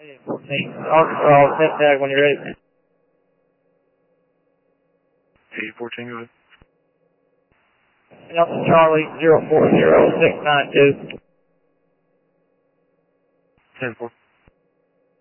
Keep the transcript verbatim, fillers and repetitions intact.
fourteen. Arkansas, set tag when you're ready. eight fourteen, go ahead. Delta Charlie, zero four zero six nine two. ten four.